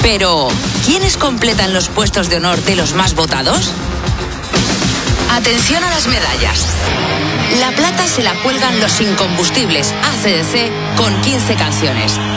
Pero, ¿quiénes completan los puestos de honor de los más votados? Atención a las medallas. La plata se la cuelgan los incombustibles AC/DC con 15 canciones.